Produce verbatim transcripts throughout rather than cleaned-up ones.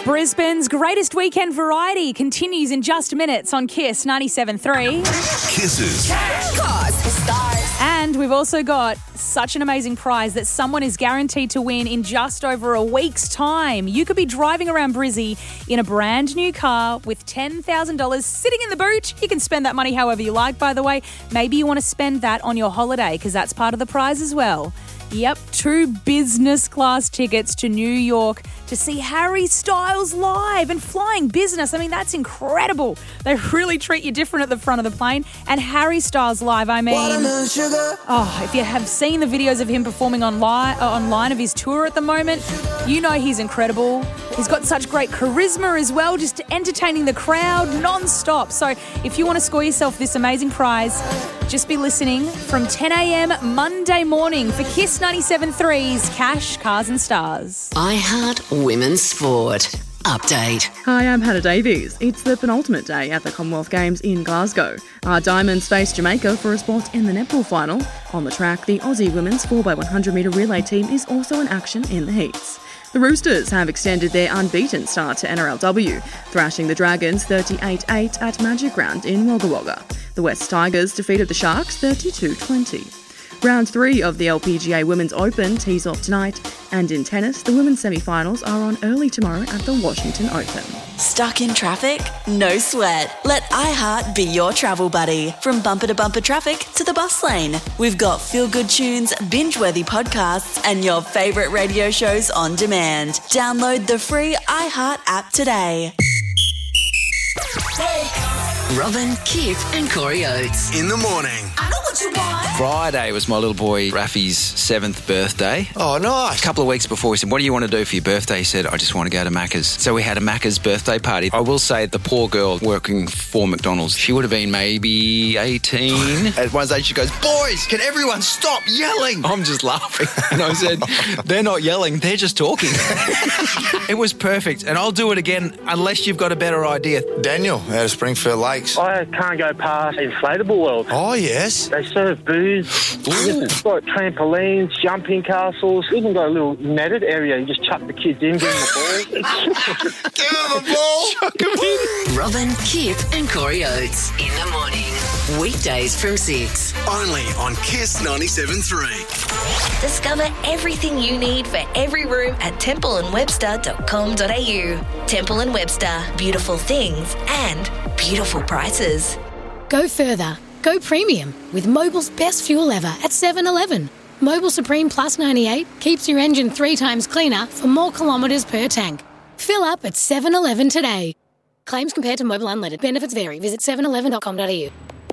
Brisbane's greatest weekend variety continues in just minutes on Kiss ninety-seven point three. Kisses. And we've also got such an amazing prize that someone is guaranteed to win in just over a week's time. You could be driving around Brizzy in a brand new car with ten thousand dollars sitting in the boot. You can spend that money however you like, by the way. Maybe you want to spend that on your holiday because that's part of the prize as well. Yep, two business class tickets to New York to see Harry Styles live and flying business. I mean, that's incredible. They really treat you different at the front of the plane. And Harry Styles live, I mean, oh, if you have seen the videos of him performing online, uh, online of his tour at the moment, you know he's incredible. He's got such great charisma as well, just entertaining the crowd non-stop. So if you want to score yourself this amazing prize, just be listening from ten a.m. Monday morning for Kiss ninety-seven point three's Cash, Cars and Stars. iHeart Women's Sport. Update. Hi, I'm Hannah Davies. It's the penultimate day at the Commonwealth Games in Glasgow. Our Diamonds face Jamaica for a spot in the netball final. On the track, the Aussie women's four by one hundred metre relay team is also in action in the heats. The Roosters have extended their unbeaten start to N R L W, thrashing the Dragons thirty-eight eight at Magic Round in Wagga Wagga. The West Tigers defeated the Sharks thirty-two twenty. Round three of the L P G A Women's Open tees off tonight, and in tennis, the women's semi-finals are on early tomorrow at the Washington Open. Stuck in traffic? No sweat. Let iHeart be your travel buddy. From bumper to bumper traffic to the bus lane. We've got feel-good tunes, binge-worthy podcasts, and your favourite radio shows on demand. Download the free iHeart app today. Robin, Kip and Corey Oates. In the morning. I know what you want. Friday was my little boy Rafi's seventh birthday. Oh, nice. A couple of weeks before, he said, what do you want to do for your birthday? He said, I just want to go to Macca's. So we had a Macca's birthday party. I will say the poor girl working for McDonald's, she would have been maybe eighteen. At one stage she goes, boys, can everyone stop yelling? I'm just laughing. And I said, they're not yelling, they're just talking. It was perfect. And I'll do it again unless you've got a better idea. Daniel, out of Springfield Lakes. I can't go past Inflatable World. Oh, yes. They serve booze. You've got trampolines, jumping castles. Even got a little netted area. You just chuck the kids in, give them the ball. Give them the ball. Chuck 'em in. Robin, Kip and Corey Oates. In the morning. Weekdays from six. Only on Kiss ninety-seven point three. Discover everything you need for every room at temple and webster dot com dot a u. Temple and Webster. Beautiful things and beautiful prices. Go further. Go premium with Mobil's best fuel ever at seven eleven. Mobil Supreme Plus ninety-eight keeps your engine three times cleaner for more kilometres per tank. Fill up at seven eleven today. Claims compared to Mobil Unleaded. Benefits vary. Visit seven eleven dot com dot a u.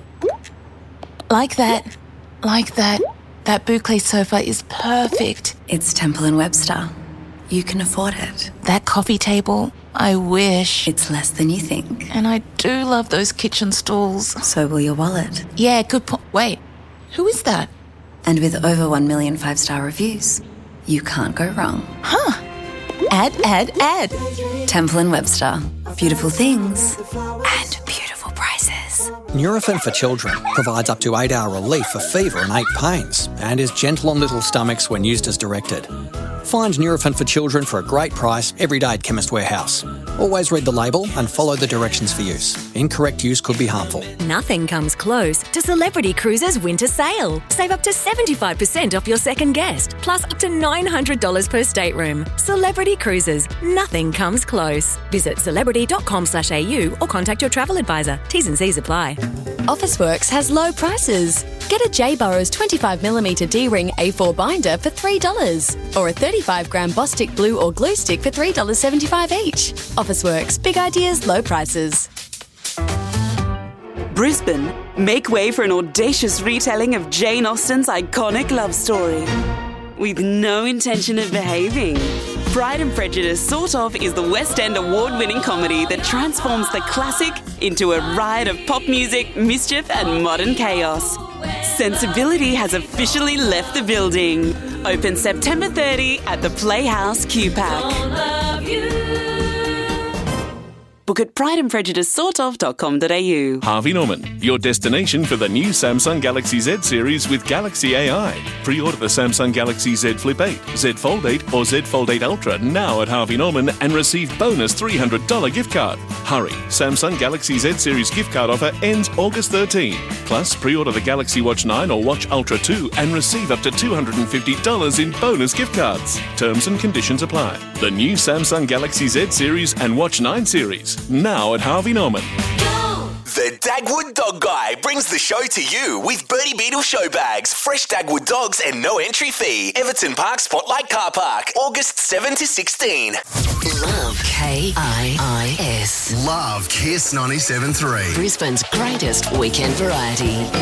Like that. Like that. That boucle sofa is perfect. It's Temple and Webster. You can afford it. That coffee table, I wish. It's less than you think. And I do love those kitchen stools. So will your wallet. Yeah, good point. Wait, who is that? And with over one million five-star reviews, you can't go wrong. Huh. Add, add, add. Temple and Webster. Beautiful things and beautiful prices. Nurofen for Children provides up to eight-hour relief for fever and ache pains and is gentle on little stomachs when used as directed. Find Nurofen for Children for a great price every day at Chemist Warehouse. Always read the label and follow the directions for use. Incorrect use could be harmful. Nothing comes close to Celebrity Cruises' winter sale. Save up to seventy-five percent off your second guest, plus up to nine hundred dollars per stateroom. Celebrity Cruises. Nothing comes close. Visit celebrity dot com slash a u or contact your travel advisor. T's and C's apply. Officeworks has low prices. Get a J. Burrows twenty-five millimetre D-ring A four binder for three dollars or a thirty-five gram Bostik glue or glue stick for three dollars seventy-five each. Officeworks. Big ideas, low prices. Brisbane, make way for an audacious retelling of Jane Austen's iconic love story. With no intention of behaving. Pride and Prejudice sort of is the West End award-winning comedy that transforms the classic into a riot of pop music, mischief and modern chaos. Sensibility has officially left the building. Open September thirtieth at the Playhouse Q PAC. Book at pride and prejudice sort of dot com dot a u. Harvey Norman, your destination for the new Samsung Galaxy Z series with Galaxy A I. Pre-order the Samsung Galaxy Z Flip eight, Z Fold eight or Z Fold eight Ultra now at Harvey Norman and receive bonus three hundred dollars gift card. Hurry, Samsung Galaxy Z series gift card offer ends August thirteenth. Plus, pre-order the Galaxy Watch nine or Watch Ultra two and receive up to two hundred fifty dollars in bonus gift cards. Terms and conditions apply. The new Samsung Galaxy Z series and Watch nine series now at Harvey Norman. The Dagwood Dog Guy brings the show to you with Bertie Beetle show bags, fresh Dagwood dogs and no entry fee. Everton Park Spotlight Car Park, August seventh to sixteen. Love K I I S. Love Kiss ninety-seven point three. Brisbane's greatest weekend variety.